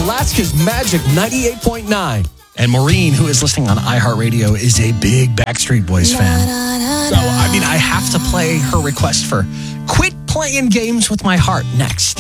Alaska's Magic 98.9. And Maureen, who is listening on iHeartRadio, is a big Backstreet Boys fan. So, I have to play her request for Quit Playing Games with My Heart next.